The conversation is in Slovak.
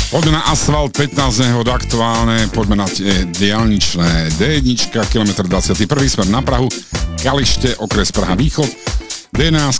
Poďme na asfalt 15 nehod aktuálne, poďme na tie diaľničné D1, kilometr 21, smer na Prahu, Kalište, okres Praha Východ, D11